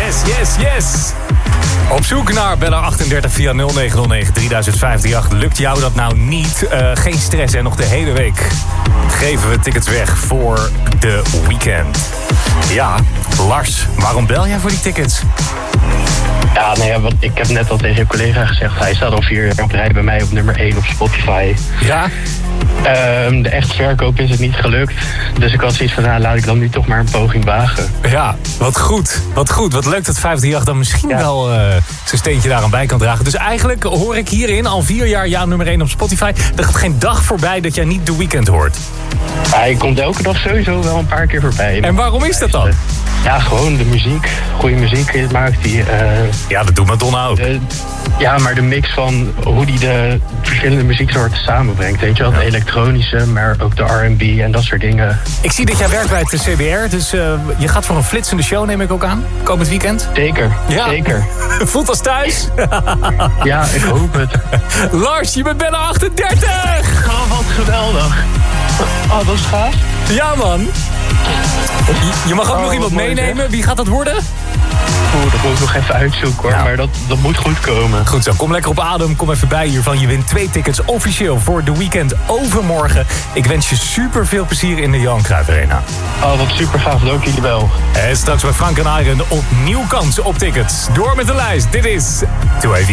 Yes. Op zoek naar Bella 38 via 0909 3058. Lukt jou dat nou niet? Geen stress en nog de hele week geven we tickets weg voor The Weeknd. Ja, Lars, waarom bel jij voor die tickets? Ja, nee, want ik heb net al tegen een collega gezegd... hij staat al 4 jaar op rij bij mij op nummer 1 op Spotify. Ja? De echte verkoop is het niet gelukt. Dus ik had zoiets van, laat ik dan nu toch maar een poging wagen. Ja, wat goed. Wat leuk dat 538 dan misschien wel zijn steentje daaraan bij kan dragen. Dus eigenlijk hoor ik hierin al 4 jaar jouw nummer 1 op Spotify. Er gaat geen dag voorbij dat jij niet The Weeknd hoort. Hij komt elke dag sowieso wel een paar keer voorbij. En waarom is dat dan? Ja, gewoon de muziek. Goede muziek maakt hij. Ja, dat doet Madonna ook. Ja, maar de mix van hoe hij de verschillende muzieksoorten samenbrengt. Weet je wel, het elektronische, maar ook de R&B en dat soort dingen. Ik zie dat jij werkt bij het CBR, dus je gaat voor een flitsende show, neem ik ook aan, komend weekend. Zeker, zeker. Voelt als thuis? Ja, ik hoop het. Lars, je bent bijna 38! Oh, wat geweldig. Oh, dat is gaaf. Ja, man. Je mag ook nog iemand meenemen. Zeg. Wie gaat dat worden? Dat moet ik nog even uitzoeken hoor, maar dat moet goed komen. Goed zo, kom lekker op adem, kom even bij hiervan. Je wint 2 tickets officieel voor The Weeknd overmorgen. Ik wens je super veel plezier in de Johan Cruijff Arena. Oh, wat super gaaf, dank jullie wel. En straks bij Frank en Iron opnieuw kansen op tickets. Door met de lijst, dit is 2